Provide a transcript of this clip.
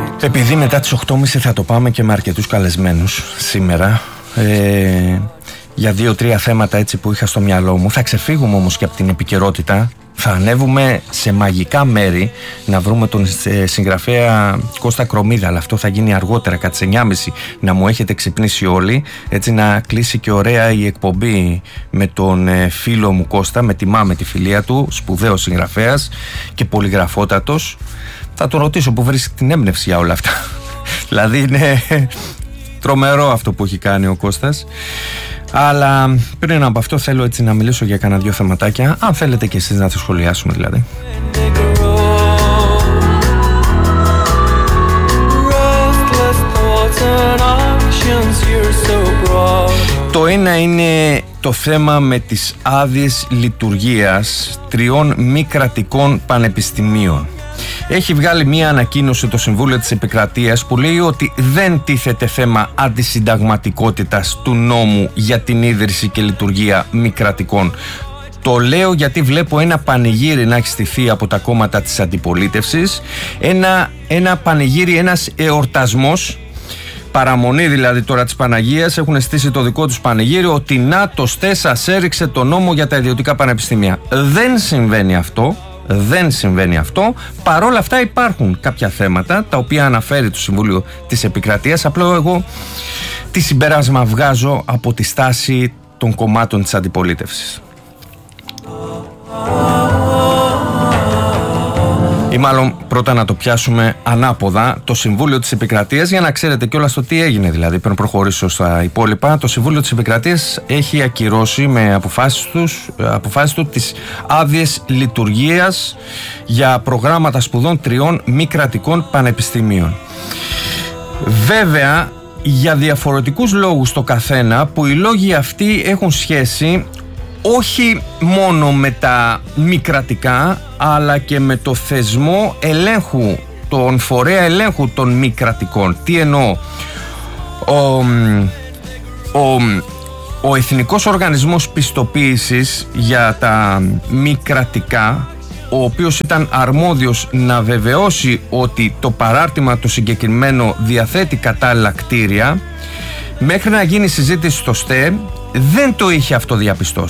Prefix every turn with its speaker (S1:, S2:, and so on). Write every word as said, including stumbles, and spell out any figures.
S1: Επειδή μετά τις οκτώ και μισή θα το πάμε και με αρκετούς καλεσμένους σήμερα, ε, για δύο-τρία θέματα έτσι που είχα στο μυαλό μου. Θα ξεφύγουμε όμως και από την επικαιρότητα. Θα ανέβουμε σε μαγικά μέρη να βρούμε τον συγγραφέα Κώστα Κρομίδα, αλλά αυτό θα γίνει αργότερα, κατά τις εννιά και μισή, να μου έχετε ξυπνήσει όλοι, έτσι να κλείσει και ωραία η εκπομπή με τον φίλο μου Κώστα, με τη μάμε τη φιλία του, σπουδαίος συγγραφέας και πολυγραφότατος. Θα τον ρωτήσω που βρίσκει την έμπνευση για όλα αυτά. Δηλαδή είναι τρομερό αυτό που έχει κάνει ο Κώστας. Αλλά πριν από αυτό θέλω έτσι να μιλήσω για κανένα δυο θεματάκια. Αν θέλετε και εσείς να το σχολιάσουμε δηλαδή. Το ένα είναι το θέμα με τις άδειες λειτουργίας τριών μη κρατικών πανεπιστημίων. Έχει βγάλει μία ανακοίνωση το Συμβούλιο της Επικρατείας που λέει ότι δεν τίθεται θέμα αντισυνταγματικότητας του νόμου για την ίδρυση και λειτουργία μη κρατικών. Το λέω γιατί βλέπω ένα πανηγύρι να έχει στηθεί από τα κόμματα της αντιπολίτευσης, ένα, ένα πανηγύρι, ένας εορτασμός, παραμονή δηλαδή τώρα της Παναγίας, έχουν στήσει το δικό τους πανηγύρι ότι να το ΣΤΕ έριξε το νόμο για τα ιδιωτικά πανεπιστήμια. Δεν συμβαίνει αυτό. Δεν συμβαίνει αυτό. Παρόλα αυτά υπάρχουν κάποια θέματα τα οποία αναφέρει το Συμβούλιο της Επικρατείας. Απλώς εγώ τι συμπέρασμα βγάζω από τη στάση των κομμάτων της αντιπολίτευσης. Ή μάλλον πρώτα να το πιάσουμε ανάποδα, το Συμβούλιο της Επικρατείας, για να ξέρετε κιόλας το τι έγινε δηλαδή. Πριν προχωρήσω στα υπόλοιπα, το Συμβούλιο της Επικρατείας έχει ακυρώσει με αποφάσεις, τους, αποφάσεις του τις άδειες λειτουργίας για προγράμματα σπουδών τριών μη κρατικών πανεπιστημίων. Βέβαια, για διαφορετικούς λόγους το καθένα, που οι λόγοι αυτοί έχουν σχέση όχι μόνο με τα μη κρατικά, αλλά και με το θεσμό ελέγχου, τον φορέα ελέγχου των μη κρατικών. Τι εννοώ? Ο, ο, ο Εθνικός Οργανισμός Πιστοποίησης για τα μη κρατικά, ο οποίος ήταν αρμόδιος να βεβαιώσει ότι το παράρτημα το συγκεκριμένο διαθέτει κατάλληλα κτίρια, μέχρι να γίνει συζήτηση στο ΣΤΕ δεν το είχε αυτό διαπιστώσει.